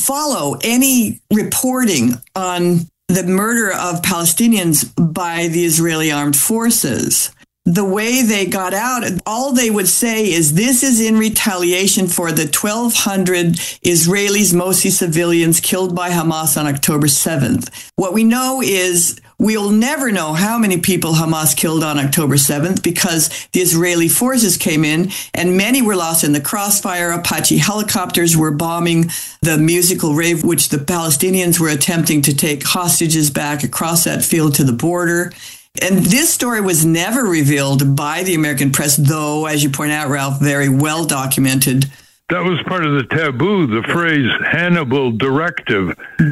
follow any reporting on the murder of Palestinians by the Israeli armed forces. The way they got out, all they would say is this is in retaliation for the 1,200 Israelis, mostly civilians, killed by Hamas on October 7th. What we know is we'll never know how many people Hamas killed on October 7th because the Israeli forces came in and many were lost in the crossfire. Apache helicopters were bombing the musical rave, which the Palestinians were attempting to take hostages back across that field to the border. And this story was never revealed by the American press, though, as you point out, Ralph, very well documented. That was part of the taboo. The phrase Hannibal Directive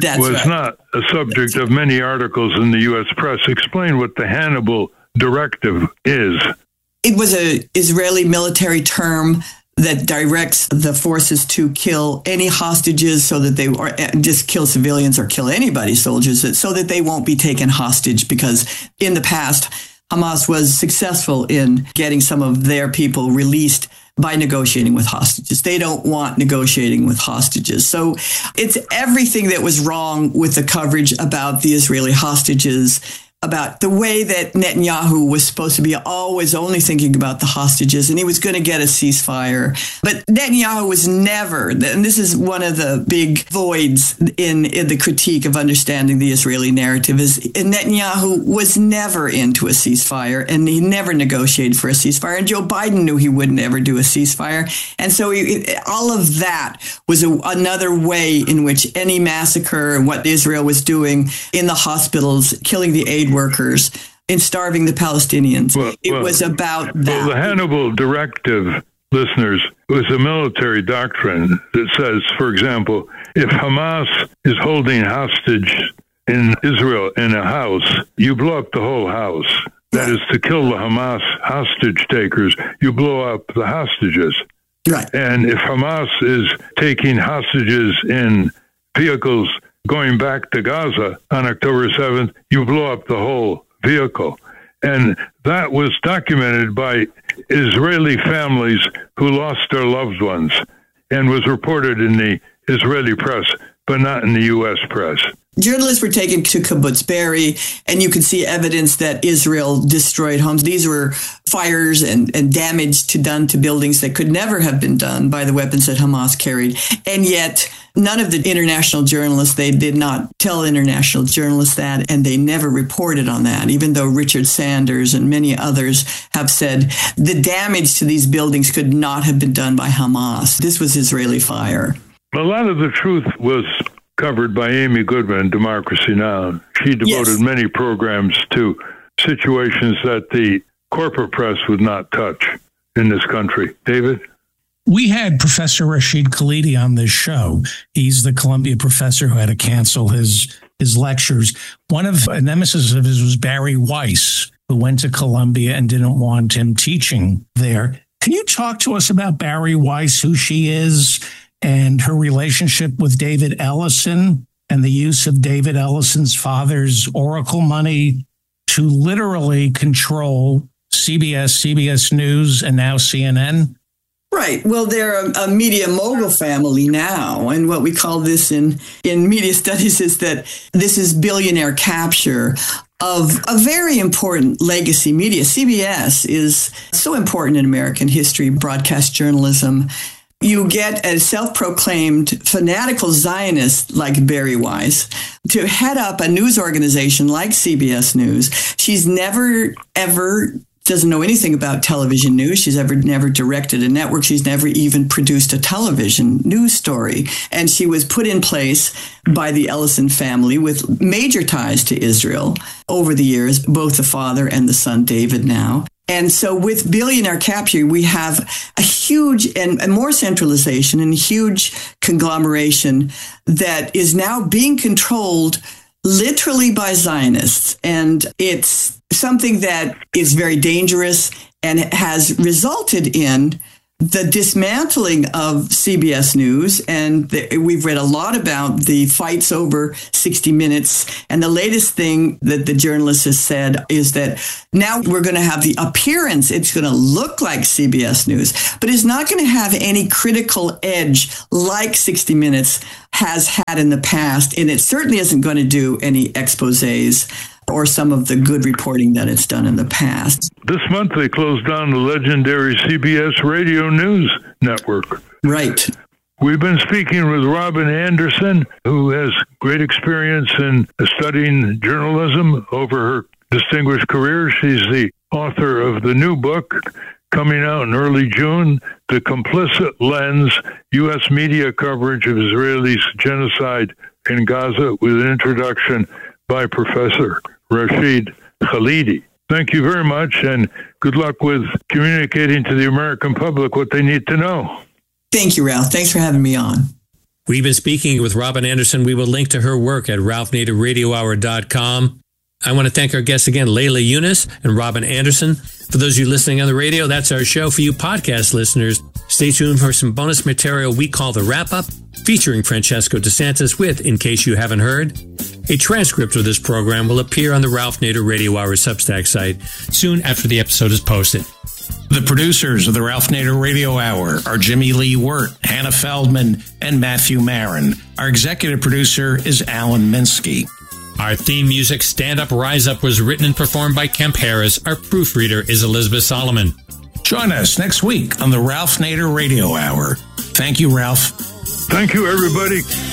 not a subject of many articles in the U.S. press. Explain what the Hannibal Directive is. It was an Israeli military term that directs the forces to kill any hostages so that they or just kill civilians or kill anybody, soldiers, so that they won't be taken hostage, because in the past, Hamas was successful in getting some of their people released by negotiating with hostages. They don't want negotiating with hostages. So it's everything that was wrong with the coverage about the Israeli hostages, about the way that Netanyahu was supposed to be always only thinking about the hostages, and he was going to get a ceasefire. But Netanyahu was never, and this is one of the big voids in the critique of understanding the Israeli narrative, is Netanyahu was never into a ceasefire, and he never negotiated for a ceasefire. And Joe Biden knew he would never do a ceasefire. And so all of that was another way in which any massacre and what Israel was doing in the hospitals, killing the aid workers and starving the Palestinians. It was about that. Well, the Hannibal Directive, listeners, was a military doctrine that says, for example, if Hamas is holding hostage in Israel in a house, you blow up the whole house. That is to kill the Hamas hostage takers. You blow up the hostages. Right. And if Hamas is taking hostages in vehicles going back to Gaza on October 7th, you blow up the whole vehicle. And that was documented by Israeli families who lost their loved ones and was reported in the Israeli press, but not in the U.S. press. Journalists were taken to Kibbutz Be'eri, and you can see evidence that Israel destroyed homes. These were fires and damage done to buildings that could never have been done by the weapons that Hamas carried. And yet, none of the international journalists, they did not tell international journalists that, and they never reported on that, even though Richard Sanders and many others have said the damage to these buildings could not have been done by Hamas. This was Israeli fire. A lot of the truth was covered by Amy Goodman, Democracy Now! She devoted many programs to situations that the corporate press would not touch in this country. David? We had Professor Rashid Khalidi on this show. He's the Columbia professor who had to cancel his lectures. One of a nemesis of his was Barry Weiss, who went to Columbia and didn't want him teaching there. Can you talk to us about Barry Weiss, who she is, and her relationship with David Ellison and the use of David Ellison's father's Oracle money to literally control CBS News, and now CNN? Right. Well, they're a media mogul family now. And what we call this in media studies is that this is billionaire capture of a very important legacy media. CBS is so important in American history, broadcast journalism. You get a self-proclaimed fanatical Zionist like Barry Weiss to head up a news organization like CBS News. She's never, ever doesn't know anything about television news. She's never directed a network. She's never even produced a television news story. And she was put in place by the Ellison family with major ties to Israel over the years, both the father and the son, David, now. And so with billionaire capture, we have a huge and more centralization and huge conglomeration that is now being controlled literally by Zionists. And it's something that is very dangerous and has resulted in the dismantling of CBS News, and we've read a lot about the fights over 60 Minutes. And the latest thing that the journalist has said is that now we're going to have the appearance. It's going to look like CBS News, but it's not going to have any critical edge like 60 Minutes has had in the past. And it certainly isn't going to do any exposés or some of the good reporting that it's done in the past. This month, they closed down the legendary CBS Radio News Network. Right. We've been speaking with Robin Anderson, who has great experience in studying journalism over her distinguished career. She's the author of the new book coming out in early June, The Complicit Lens, U.S. Media Coverage of Israeli Genocide in Gaza, with an introduction by Professor Rashid Khalidi. Thank you very much, and good luck with communicating to the American public what they need to know. Thank you, Ralph. Thanks for having me on. We've been speaking with Robin Anderson. We will link to her work at RalphNaderRadioHour.com. I want to thank our guests again, Layla Yunus and Robin Anderson. For those of you listening on the radio, that's our show. For you podcast listeners, stay tuned for some bonus material we call The Wrap-Up, featuring Francesco DeSantis with In Case You Haven't Heard. A transcript of this program will appear on the Ralph Nader Radio Hour Substack site soon after the episode is posted. The producers of the Ralph Nader Radio Hour are Jimmy Lee Wirt, Hannah Feldman, and Matthew Marin. Our executive producer is Alan Minsky. Our theme music, Stand Up, Rise Up, was written and performed by Kemp Harris. Our proofreader is Elizabeth Solomon. Join us next week on the Ralph Nader Radio Hour. Thank you, Ralph. Thank you, everybody.